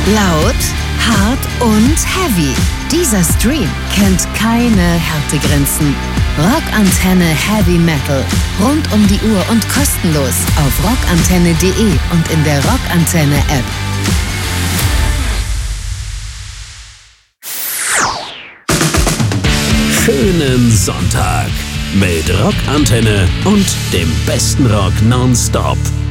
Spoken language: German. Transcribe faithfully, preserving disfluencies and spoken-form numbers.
Laut, hart und heavy. Dieser Stream kennt keine Härtegrenzen. Rockantenne Heavy Metal. Rund um die Uhr und kostenlos auf rockantenne punkt de und in der Rockantenne App. Schönen Sonntag mit Rockantenne und dem besten Rock nonstop.